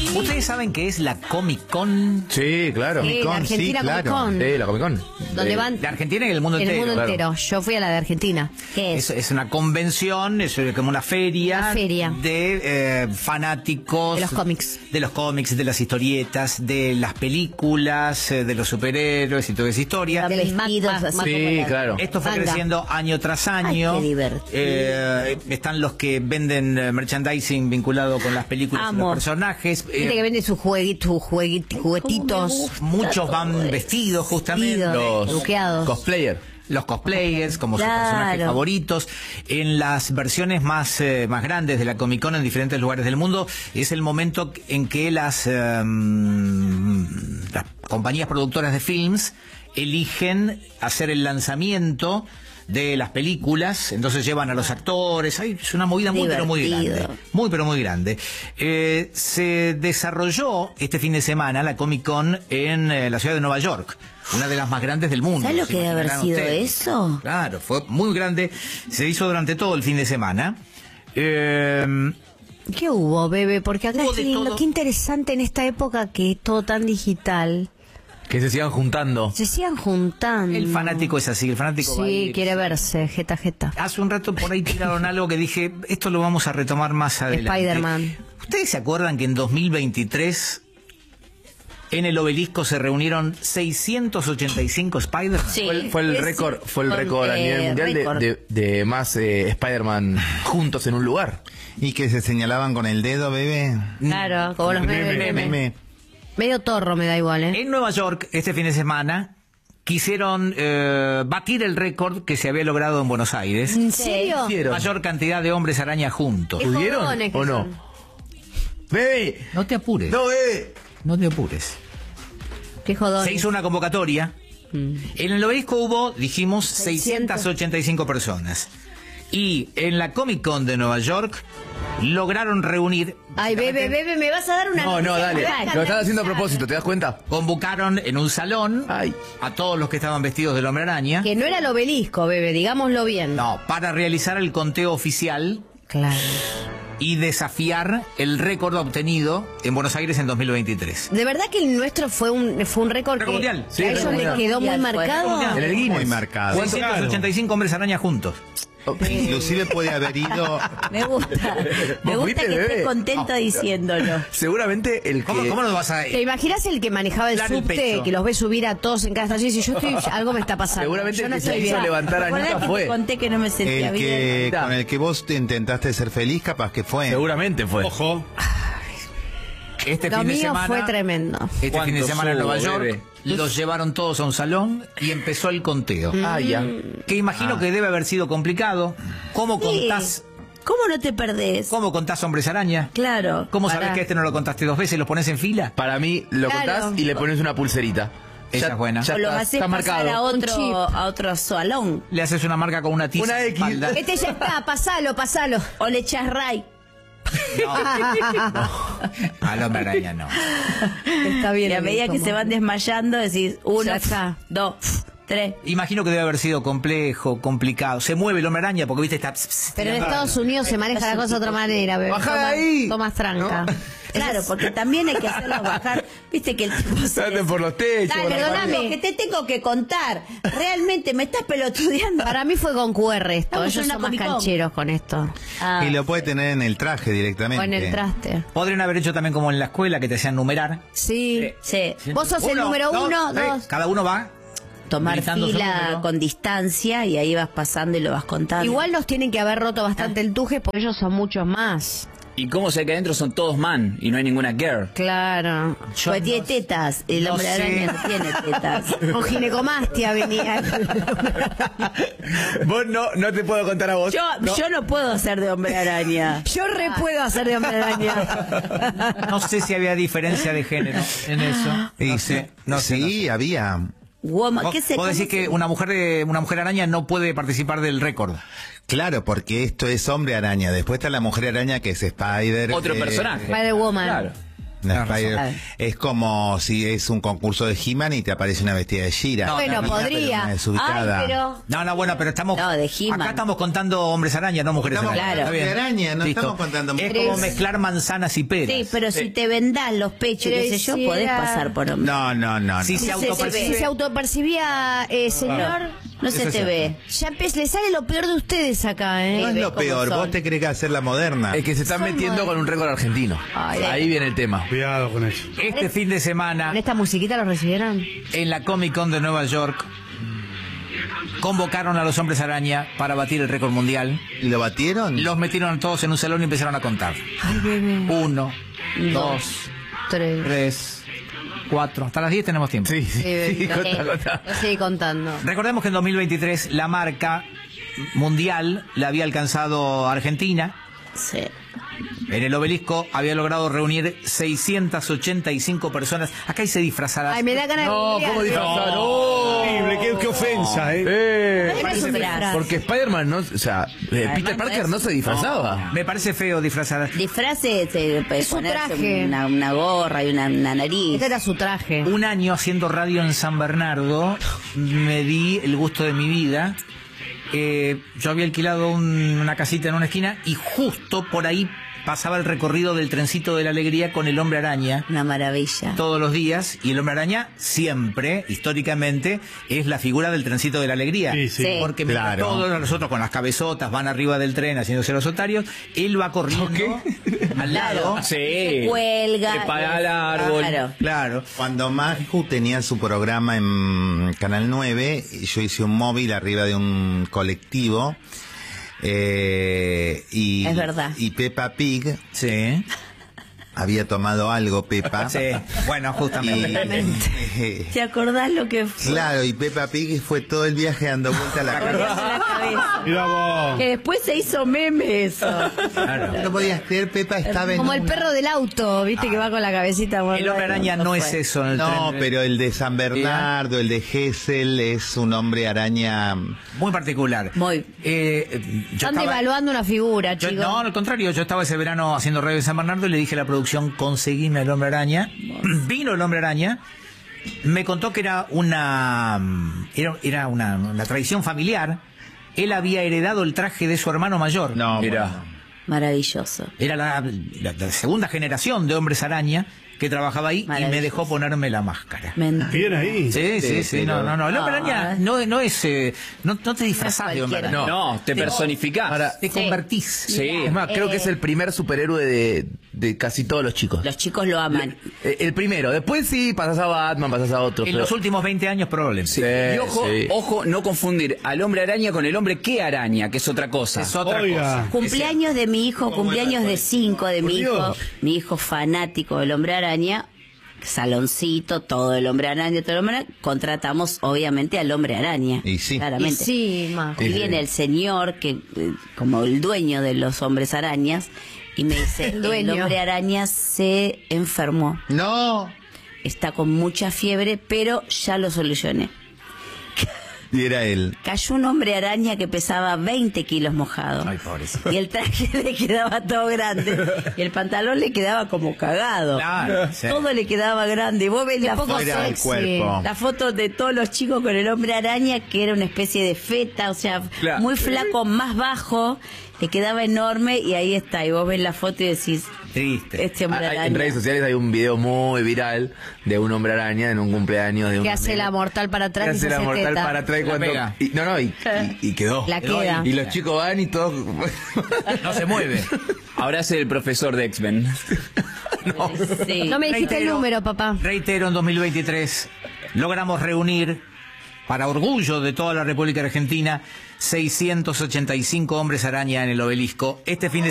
¿Ustedes saben qué es la Comic Con? Sí, claro. La Argentina Comic Con. Sí, la Comic Con. Donde van De Argentina y el mundo el entero. mundo Claro. entero. Yo fui a la de Argentina. ¿Qué es? Es una convención, es como una feria, de fanáticos de los cómics. De los cómics, de las historietas, de las películas, de los superhéroes y toda esa historia. De vestidos así. Sí, claro. Esto fue Manga. creciendo año tras año. Ay, qué divertido. Están los que venden merchandising vinculado con las películas y los personajes. Gente que vende sus juguetitos. Muchos van vestidos justamente. Los Luqueados. Los cosplayers como sus personajes favoritos. En las versiones más grandes de la Comic Con en diferentes lugares del mundo es el momento en que las compañías productoras de films eligen hacer el lanzamiento de las películas, entonces llevan a los actores. Ay, es una movida muy pero muy grande. Muy pero muy grande. Se desarrolló este fin de semana la Comic Con en la ciudad de Nueva York, una de las más grandes del mundo. ¿Sabes lo que debe haber sido eso? Claro, fue muy grande. Se hizo durante todo el fin de semana. ¿Qué hubo, bebé? Porque acá Hubo de todo. qué interesante en esta época que es todo tan digital. Que se sigan juntando. Se sigan juntando. El fanático es así, el fanático va a Sí, ir. quiere verse, jeta. Hace un rato por ahí tiraron algo que dije, esto lo vamos a retomar más adelante. Spider-Man. ¿Ustedes se acuerdan que en 2023 en el Obelisco se reunieron 685 Spider-Man? Sí. Fue el récord a nivel mundial de más Spider-Man juntos en un lugar. Y que se señalaban con el dedo, bebé. Claro, como los memes. Medio torro me da igual, ¿eh? En Nueva York, este fin de semana, quisieron batir el récord que se había logrado en Buenos Aires. ¿En serio? Mayor cantidad de hombres araña juntos. ¿Pudieron jodones que o no? son. ¡Bebe! No te apures. ¡No, bebe! No te apures. Qué jodón. Se hizo una convocatoria. En el Obelisco hubo, dijimos, 685 personas. Y en la Comic Con de Nueva York lograron reunir... Ay, bebé, me vas a dar una... No, dale. noticia. Lo estás haciendo a propósito, ¿te das cuenta? Convocaron en un salón a todos los que estaban vestidos del Hombre Araña. Que no era el Obelisco, bebé, digámoslo bien. No, para realizar el conteo oficial Claro. y desafiar el récord obtenido en Buenos Aires en 2023. De verdad que el nuestro fue un récord que mundial. a Sí, ellos récord les mundial. quedó muy marcado. En el Guinness. Muy marcado. 685 hombres araña juntos. Inclusive puede haber ido... Me gusta. Me ¿Vos gusta viste, que estés bebé? contento diciéndolo. Seguramente el que... ¿Cómo no vas a...? ¿Te imaginas el que manejaba el Claro, el subte, pecho. que los ve subir a todos en cada estación y dice, yo estoy, algo me está pasando? Seguramente yo el no que se estoy hizo bien. levantar a ¿Recordás Anita que fue. te conté que no me sentía El bien? que, Mirá. con el que vos te intentaste ser feliz, capaz que fue. Seguramente fue. Ojo. Este Lo fin de mío semana... fue tremendo. Este fin de ¿Cuánto semana en subo, Nueva York bebé? los llevaron todos a un salón y empezó el conteo. Ah, ya. Que imagino que debe haber sido complicado. ¿Cómo contás? ¿Cómo no te perdés? ¿Cómo contás hombres araña? Claro. ¿Cómo sabés Pará. que este no lo contaste 2 veces? ¿Los pones en fila? Para mí, lo Claro. contás y le pones una pulserita. Esa es buena. Ya O lo está, haces está pasar marcado. Un chip. a otro salón. Le haces una marca con una tiza Una en la X. espalda. Este ya está, pasalo. O le echas ray. Al hombre araña no. Está bien. Y a medida que se van desmayando, decís Ya 1, está. 2, 3. Imagino que debe haber sido complejo, complicado. Se mueve el hombre araña porque, viste, está... Pero en Estados Unidos se maneja la cosa de otra manera, bebé. Bajá de ahí. Tomas tranca. Claro, porque también hay que hacerlo bajar. Viste que el tipo se... Salten por los techos. Dale, por la perdóname, pared. que te tengo que contar. Realmente me estás pelotudeando. Para mí fue con QR esto. Estamos en Ellos una son más Comic Con. cancheros con esto. Ah, Y lo puede tener en el traje directamente. O en el traste. Podrían haber hecho también como en la escuela, que te hacían numerar. Sí. sí. Vos sos el número 1, 2. Cada uno va Tomar gritando su fila número. con distancia y ahí vas pasando y lo vas contando. Igual nos tienen que haber roto bastante el tuje porque ellos son muchos más. ¿Y cómo sé que adentro son todos man y no hay ninguna girl? Claro. Yo Pues tiene no- tetas. El no hombre sé. araña no tiene tetas. Con ginecomastia venía. Vos no te puedo contar a vos. Yo no puedo ser de hombre araña. Yo re puedo hacer de hombre araña. No sé si había diferencia de género en eso. Y No sé. sí, había. Woman, ¿Vos, ¿qué se vos decís que una mujer araña no puede participar del récord? Claro, porque esto es hombre araña. Después está la mujer araña que es Spider. Otro personaje. Spider-Woman. Claro. Es como si es un concurso de He-Man y te aparece una vestida de She-Ra. Bueno, podría. Desubicada. pero... No, bueno, pero estamos... No, de He-Man. Acá estamos contando hombres araña, no mujeres Estamos araña. claro. Está bien. de araña, no Listo. estamos contando Es mujeres. como mezclar manzanas y peras. Sí, pero si te vendás los pechos, Pero qué sé yo, si podés era- pasar por hombre. No. Si se se autopercibe... Si se autopercibía, señor, No se te ve. ya le sale lo peor de ustedes acá, ¿eh? No es lo cómo peor, son. vos te crees que hacer la moderna. Es que se están Son metiendo modernos. con un récord argentino. Ay, Ahí viene el tema. Cuidado con eso. Este fin de semana, ¿Con esta musiquita lo recibieron? en la Comic Con de Nueva York, convocaron a los hombres araña para batir el récord mundial. ¿Y lo batieron? Los metieron todos en un salón y empezaron a contar. Ay, bebé. 1, 2, 3. 3, 4. Hasta las 10 tenemos tiempo. Sí, sí. Sí, Contá. Lo sigue contando. Recordemos que en 2023 la marca mundial la había alcanzado Argentina. Sí. En el Obelisco había logrado reunir 685 personas. Acá hice disfrazadas. Ay, me da ganas de No, googlear. ¿cómo disfrazar? Horrible, qué ofensa, Es un disfraz. Porque Spider-Man no, o sea, Peter Parker no se disfrazaba. Me parece feo disfrazadas. Disfraces, Es su ponerse traje. una gorra y una nariz. Este era su traje. Un año haciendo radio en San Bernardo, me di el gusto de mi vida. Yo había alquilado una casita en una esquina y justo por ahí pasaba el recorrido del trencito de la alegría con el hombre araña Una maravilla. todos los días, y el hombre araña siempre, históricamente, es la figura del trencito de la alegría. Sí, sí. Sí. Porque mientras Claro. todos nosotros con las cabezotas van arriba del tren haciéndose los otarios, él va corriendo al lado. Sí. Se cuelga. Trepa al árbol. Claro. Claro. Cuando Maju tenía su programa en Canal 9, yo hice un móvil arriba de un colectivo. Y, Es verdad. Y Peppa Pig Sí. había tomado algo, Peppa. Sí. Bueno, justamente. Y, ¿Te acordás lo que fue? claro, y Peppa Pig fue todo el viaje dando vuelta a la cabeza. La cabeza. Mira vos. Que después se hizo meme eso. No podías creer, Peppa estaba en Como el una- perro del auto, ¿viste? Que va con la cabecita. El hombre araña no es eso en el No, tren. pero el de San Bernardo, el de Gesell, es un hombre araña. Muy particular. Muy. Yo Están estaba- devaluando una figura, yo- chicos. no, al contrario, yo estaba ese verano haciendo radio en San Bernardo y le dije a la producción, conseguime al hombre araña. Vino el hombre araña, me contó que era una tradición familiar. Él había heredado el traje de su hermano mayor. No, Mirá. bueno. Maravilloso. Era la segunda generación de hombres araña que trabajaba ahí y me Maravilloso. dejó ponerme la máscara. Mentira. Bien ahí. Sí, no. El hombre araña no es, no te disfrazás de hombre cualquiera. araña. No, te personificás. Ahora, Te convertís. Sí. es más, creo que es el primer superhéroe de casi todos los chicos. Los chicos lo aman. El primero. Después sí, pasas a Batman, pasas a otro. En pero- los últimos 20 años probablemente. Sí, Y ojo, sí. ojo, no confundir al hombre araña con el hombre que araña, que es otra cosa. Es otra Oiga. cosa. Cumpleaños de mi hijo, cumpleaños de 5 de mi hijo. Mi hijo fanático del hombre araña. Saloncito, todo el hombre araña, todo el hombre araña. Contratamos obviamente al hombre araña. Y sí. Y Claramente. sí, Majo. Y viene el señor, que como el dueño de los hombres arañas, y me dice, El el dueño. hombre araña se enfermó. No. Está con mucha fiebre, pero ya lo solucioné. Y era él. Cayó un hombre araña que pesaba 20 kilos mojado. Ay, pobrecito. Y el traje le quedaba todo grande. Y el pantalón le quedaba como cagado. Claro, sí. Todo le quedaba grande. Vos ves la poco foto, Era el sexy. cuerpo. la foto de todos los chicos con el hombre araña, que era una especie de feta, o sea, Claro. muy flaco, más bajo. Le quedaba enorme y ahí está. Y vos ves la foto y decís, Triste. este hombre araña. En redes sociales hay un video muy viral de un hombre araña en un cumpleaños de un Que hace la mortal para atrás y hace se la hace mortal teta. para atrás La cuando pega. y quedó. La queda. Y los chicos van y todos No se mueve. Ahora es el profesor de X-Men. Sí. No me dijiste el Reitero- número, papá. Reitero, en 2023 logramos reunir, para orgullo de toda la República Argentina, 685 hombres araña en el Obelisco. Este fin de